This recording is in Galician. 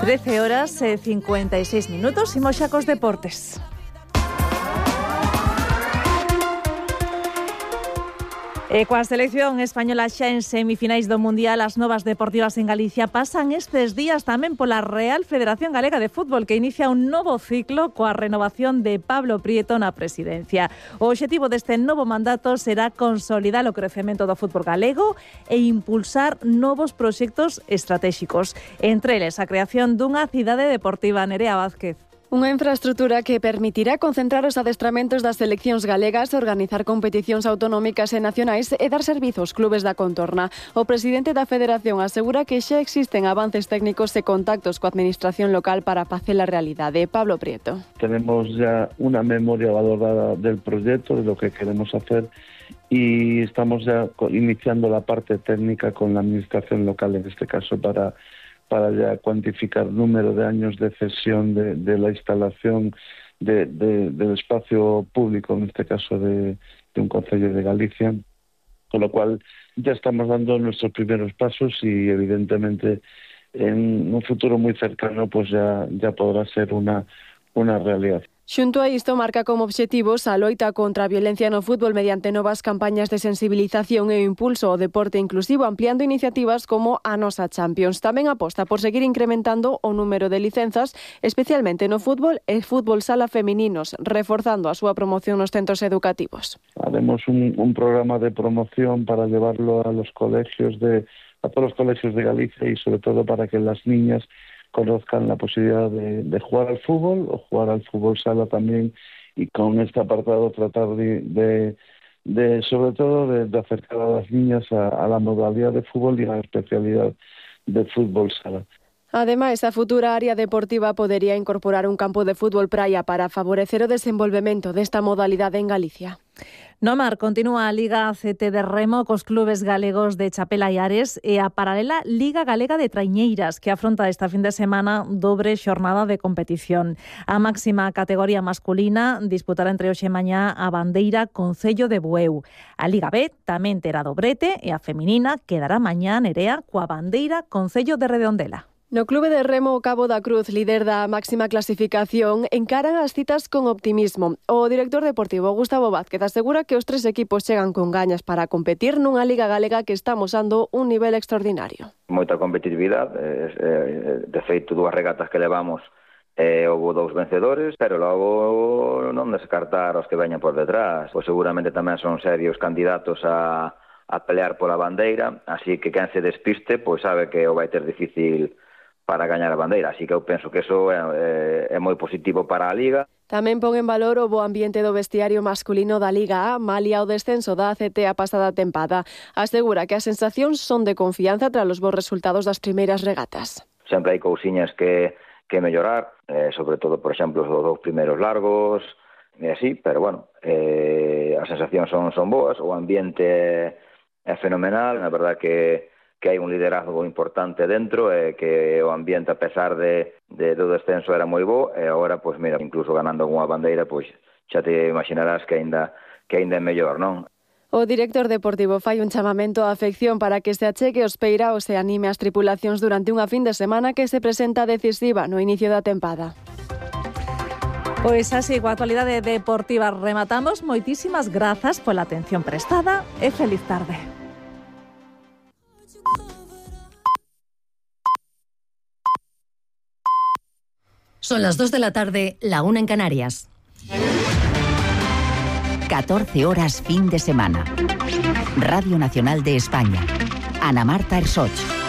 13 horas 56 minutos, imos xa cos deportes. E coa selección española xa en semifinais do Mundial, as novas deportivas en Galicia pasan estes días tamén pola Real Federación Galega de Fútbol, que inicia un novo ciclo coa renovación de Pablo Prieto na presidencia. O obxectivo deste novo mandato será consolidar o crecemento do fútbol galego e impulsar novos proxectos estratéxicos, entre eles a creación dunha cidade deportiva. Nerea Vázquez. Unha infraestrutura que permitirá concentrar os adestramentos das seleccións galegas, organizar competicións autonómicas e nacionais e dar servizo aos clubes da contorna. O presidente da Federación asegura que xa existen avances técnicos e contactos coa administración local para facer a realidade. Pablo Prieto. Tenemos ya una memoria valorada del proyecto, de lo que queremos hacer, y estamos ya iniciando la parte técnica con la administración local, en este caso para ya cuantificar número de años de cesión de la instalación del espacio público, en este caso de un concello de Galicia, con lo cual ya estamos dando nuestros primeros pasos y evidentemente en un futuro muy cercano pues ya podrá ser una realidad. Xunto a isto, marca como obxectivos a loita contra a violencia no fútbol mediante novas campañas de sensibilización e o impulso ao deporte inclusivo, ampliando iniciativas como a nosa Champions. Tamén aposta por seguir incrementando o número de licenzas, especialmente no fútbol e fútbol sala femininos, reforzando a súa promoción nos centros educativos. Haremos un programa de promoción para llevarlo a todos los colegios de Galicia y sobre todo para que las niñas conozcan la posibilidad de jugar al fútbol o jugar al fútbol sala también, y con este apartado tratar de sobre todo de acercar a las niñas a la modalidad de fútbol y a la especialidad de fútbol sala. Ademais, a futura área deportiva podería incorporar un campo de fútbol praia para favorecer o desenvolvemento desta modalidade en Galicia. No mar continúa a Liga ACT de Remo cos clubes galegos de Chapela e Ares e a paralela Liga Galega de Traiñeiras, que afronta esta fin de semana dobre xornada de competición. A máxima categoría masculina disputará entre hoxe e mañá a Bandeira Concello de Bueu. A Liga B tamén terá dobrete e a feminina quedará mañá, Nerea, coa Bandeira Concello de Redondela. No Clube de Remo Cabo da Cruz, líder da máxima clasificación, encaran as citas con optimismo. O director deportivo Gustavo Vázquez asegura que os tres equipos chegan con gañas para competir nunha Liga Galega que está amosando un nivel extraordinario. Moita competitividade, de feito dúas regatas que levamos houve dous vencedores, pero logo non descartar os que veñan por detrás, pois seguramente tamén son serios candidatos a pelear pola bandeira, así que quen se despiste pois sabe que o vai ter difícil para gañar a bandeira, así que eu penso que eso é moi positivo para a Liga. Tamén pon en valor o bo ambiente do vestiario masculino da Liga A, malia o descenso da ACT a pasada tempada. Asegura que as sensacións son de confianza tras os bons resultados das primeiras regatas. Sempre hai cousiñas que mellorar, sobre todo, por exemplo, os dous primeiros largos, e así, pero bueno, as sensacións son boas, o ambiente é fenomenal, na verdad que hai un liderazgo importante dentro, e que o ambiente, a pesar do descenso, era moi bo, e agora, pois mira, incluso ganando unha bandeira, pois xa te imaginarás que aínda é mellor, non? O director deportivo fai un chamamento á afección para que se achegue os peiraos e anime as tripulacións durante unha fin de semana que se presenta decisiva no inicio da tempada. Pois así, coa actualidade deportiva rematamos. Moitísimas grazas pola atención prestada e feliz tarde. Son las 2 de la tarde, la 1 en Canarias. 14 horas fin de semana. Radio Nacional de España. Ana Marta Ersoch.